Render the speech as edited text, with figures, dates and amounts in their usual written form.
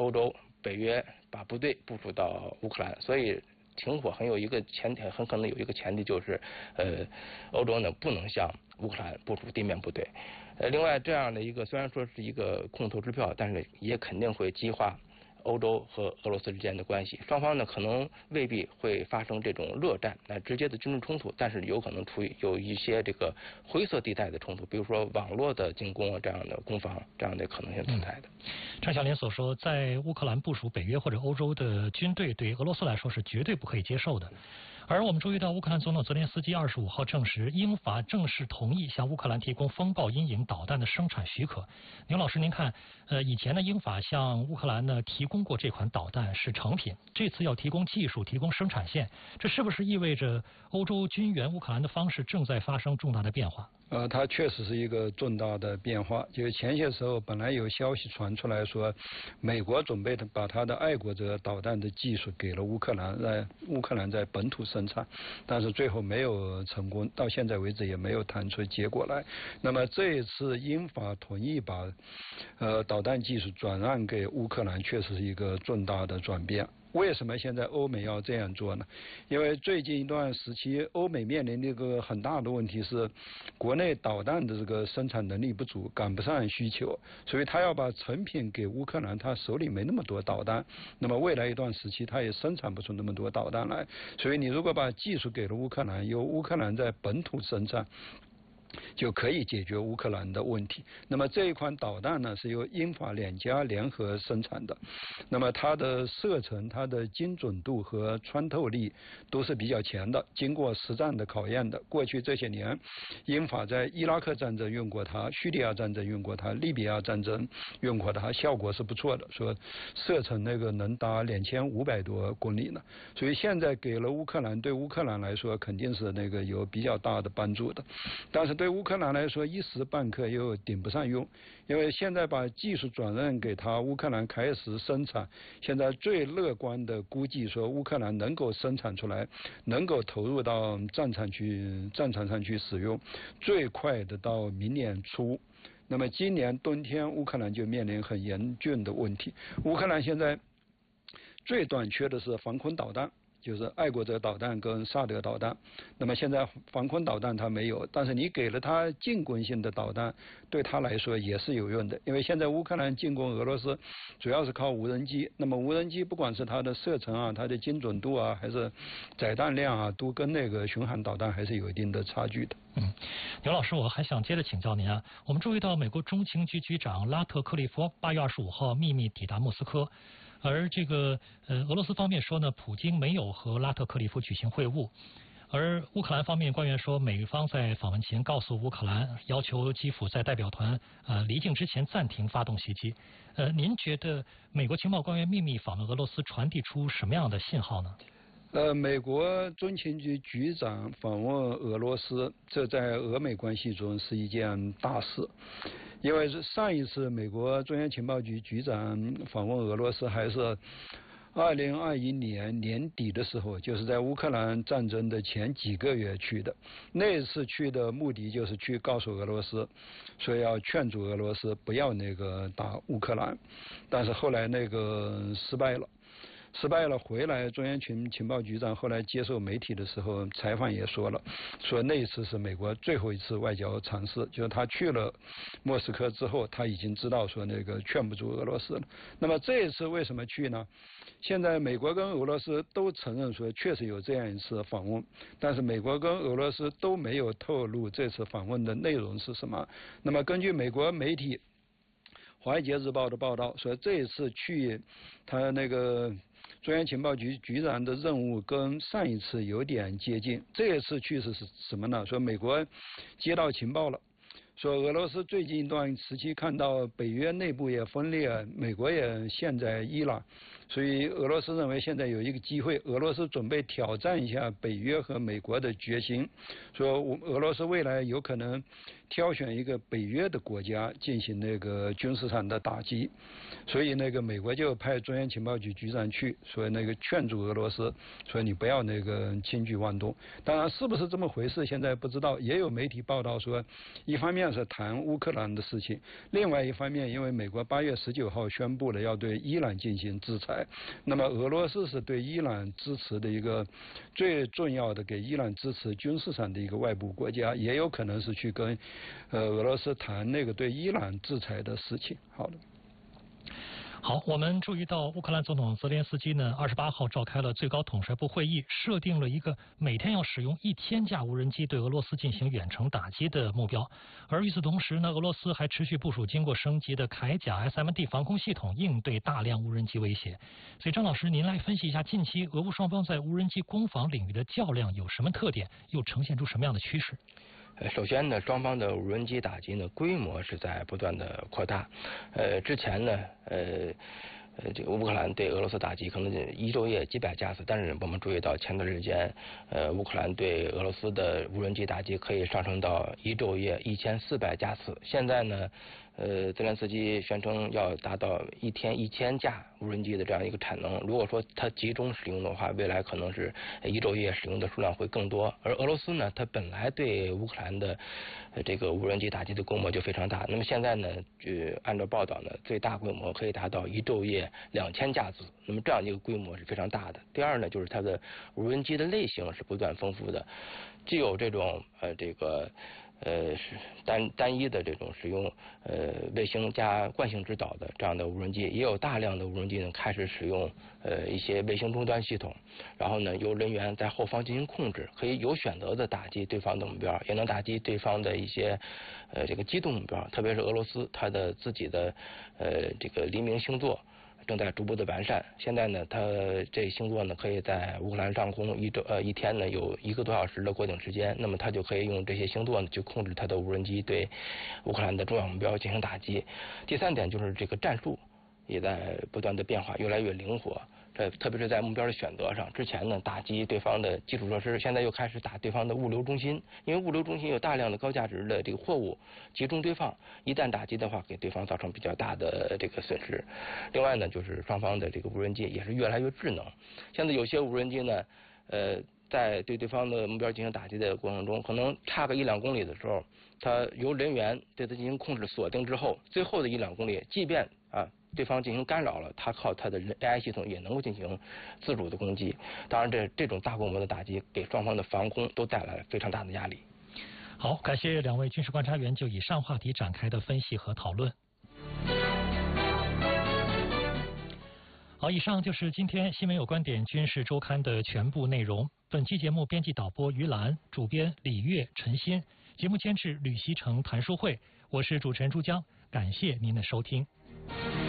欧洲、北约把部队部署到乌克兰，所以停火很可能有一个前提就是，欧洲呢不能向乌克兰部署地面部队。另外这样的一个虽然说是一个空头支票，但是也肯定会激化欧洲和俄罗斯之间的关系，双方呢可能未必会发生这种热战，直接的军事冲突，但是有可能有一些这个灰色地带的冲突，比如说网络的进攻这样的攻防这样的可能性存在的。 张小林所说，在乌克兰部署北约或者欧洲的军队，对俄罗斯来说是绝对不可以接受的。而我们注意到，乌克兰总统泽连斯基25号证实，英法正式同意向乌克兰提供风暴阴影导弹的生产许可。牛老师，您看，以前呢，英法向乌克兰呢提供过这款导弹是成品，这次要提供技术、提供生产线，这是不是意味着欧洲军援乌克兰的方式正在发生重大的变化？ 它确实是一个重大的变化。就是前些时候本来有消息传出来说，美国准备把它的爱国者导弹的技术给了乌克兰，让乌克兰在本土生产，但是最后没有成功，到现在为止也没有谈出结果来。那么这一次英法同意把导弹技术转让给乌克兰，确实是一个重大的转变。为什么现在欧美要这样做呢？因为最近一段时期，欧美面临的一个很大的问题是，国内导弹的这个生产能力不足，赶不上需求，所以他要把成品给乌克兰，他手里没那么多导弹，那么未来一段时期他也生产不出那么多导弹来，所以你如果把技术给了乌克兰，由乌克兰在本土生产，就可以解决乌克兰的问题。那么这一款导弹呢，是由英法两家联合生产的，那么它的射程、它的精准度和穿透力都是比较强的，经过实战的考验的。过去这些年，英法在伊拉克战争用过它，叙利亚战争用过它，利比亚战争用过它，效果是不错的，说射程那个能达2500多公里呢。所以现在给了乌克兰，对乌克兰来说肯定是那个有比较大的帮助的，但是对乌克兰来说一时半刻又顶不上用，因为现在把技术转让给他，乌克兰开始生产，现在最乐观的估计说乌克兰能够生产出来，能够投入到战场上去使用，最快的到明年初。那么今年冬天乌克兰就面临很严峻的问题，乌克兰现在最短缺的是防空导弹，就是爱国者导弹跟萨德导弹。那么现在防空导弹它没有，但是你给了它进攻性的导弹，对它来说也是有用的。因为现在乌克兰进攻俄罗斯主要是靠无人机，那么无人机不管是它的射程啊、它的精准度啊，还是载弹量啊，都跟那个巡航导弹还是有一定的差距的。 牛老师，我还想接着请教您啊。我们注意到美国中情局局长拉特克利夫8月25号秘密抵达莫斯科，而这个俄罗斯方面说呢，普京没有和拉特克利夫举行会晤。而乌克兰方面官员说，美方在访问前告诉乌克兰，要求基辅在代表团离境之前暂停发动袭击。您觉得美国情报官员秘密访问俄罗斯传递出什么样的信号呢？ 美国中情局局长访问俄罗斯，这在俄美关系中是一件大事，因为上一次美国中央情报局局长访问俄罗斯还是2021年年底的时候，就是在乌克兰战争的前几个月去的。那一次去的目的就是去告诉俄罗斯，说要劝阻俄罗斯不要那个打乌克兰，但是后来那个失败了回来，中央情报局长后来接受媒体的时候采访也说了，说那一次是美国最后一次外交尝试，就是他去了莫斯科之后，他已经知道说那个劝不住俄罗斯了。那么这一次为什么去呢？现在美国跟俄罗斯都承认说确实有这样一次访问，但是美国跟俄罗斯都没有透露这次访问的内容是什么。那么根据美国媒体《华尔街日报》的报道说，这一次去他那个中央情报局局长的任务跟上一次有点接近。这一次去是什么呢？说美国接到情报了，说俄罗斯最近一段时期看到北约内部也分裂，美国也陷在伊朗，所以俄罗斯认为现在有一个机会，俄罗斯准备挑战一下北约和美国的决心，说俄罗斯未来有可能挑选一个北约的国家进行那个军事上的打击，所以那个美国就派中央情报局局长去，说那个劝阻俄罗斯，说你不要那个轻举妄动。当然，是不是这么回事，现在不知道。也有媒体报道说，一方面是谈乌克兰的事情，另外一方面，因为美国8月19号宣布了要对伊朗进行制裁，那么俄罗斯是对伊朗支持的一个最重要的给伊朗支持军事上的一个外部国家，也有可能是去跟俄罗斯谈那个对伊朗制裁的事情。好的。 好，我们注意到乌克兰总统泽连斯基呢，28号召开了最高统帅部会议，设定了一个每天要使用1000架无人机对俄罗斯进行远程打击的目标。而与此同时呢，俄罗斯还持续部署经过升级的铠甲 SMD 防空系统，应对大量无人机威胁。所以张老师，您来分析一下近期俄乌双方在无人机攻防领域的较量有什么特点，又呈现出什么样的趋势？ 首先呢，双方的无人机打击呢规模是在不断的扩大。之前呢，这个乌克兰对俄罗斯打击可能一昼夜几百架次，但是我们注意到前段时间，乌克兰对俄罗斯的无人机打击可以上升到一昼夜1400架次。现在呢，泽连斯基宣称要达到一天1000架无人机的这样一个产能。如果说它集中使用的话，未来可能是一昼夜使用的数量会更多。而俄罗斯呢，它本来对乌克兰的这个无人机打击的规模就非常大。那么现在呢，按照报道呢，最大规模可以达到一昼夜2000架次。那么这样一个规模是非常大的。第二呢，就是它的无人机的类型是不断丰富的，既有这种是单一的这种使用卫星加惯性指导的这样的无人机，也有大量的无人机呢开始使用一些卫星终端系统，然后呢由人员在后方进行控制，可以有选择的打击对方的目标，也能打击对方的一些这个机动目标，特别是俄罗斯它的自己的这个黎明星座正在逐步的完善。现在呢，它这星座呢可以在乌克兰上空一天呢有1个多小时的过境时间，那么它就可以用这些星座呢去控制它的无人机对乌克兰的重要目标进行打击。第三点就是这个战术也在不断的变化，越来越灵活。特别是在目标的选择上，之前呢打击对方的基础设施，现在又开始打对方的物流中心，因为物流中心有大量的高价值的这个货物集中堆放，一旦打击的话，给对方造成比较大的这个损失。另外呢，就是双方的这个无人机也是越来越智能，现在有些无人机呢，在对对方的目标进行打击的过程中，可能差个1-2公里的时候，它由人员对它进行控制锁定之后，最后的1-2公里，即便对方进行干扰了，它靠它的 AI 系统也能够进行自主的攻击。当然，这种大规模的打击给双方的防空都带来了非常大的压力。 好，感谢2位军事观察员就以上话题展开的分析和讨论。好，以上就是今天新闻有观点军事周刊的全部内容。本期节目编辑导播于兰，主编李月、陈鑫，节目监制吕锡成、谭淑慧，我是主持人朱江，感谢您的收听。